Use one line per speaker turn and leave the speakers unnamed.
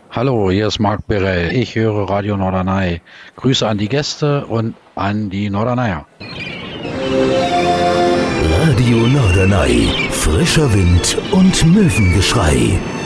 Hallo, hier ist Marc Birell. Ich höre Radio Norderney. Grüße an die Gäste und an die Norderneyer.
Radio Norderney. Frischer Wind und Möwengeschrei.